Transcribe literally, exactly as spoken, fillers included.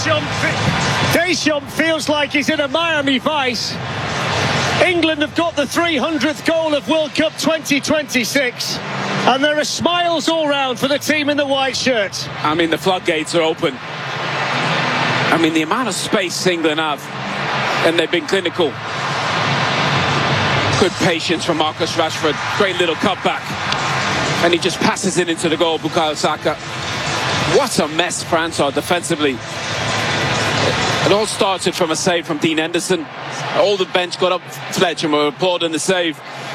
Deschamps, Deschamps feels like he's in a Miami Vice. England have got the three hundredth goal of World Cup twenty twenty-six, and there are smiles all round for the team in the white shirt. I mean, the floodgates are open. I mean, the amount of space England have, and they've been clinical. Good patience from Marcus Rashford. Great little cutback. And he just passes it into the goal, Bukayo Saka. What a mess France are defensively. It all started from a save from Dean Henderson. All the bench got up, Fletcher, and were applauding the save.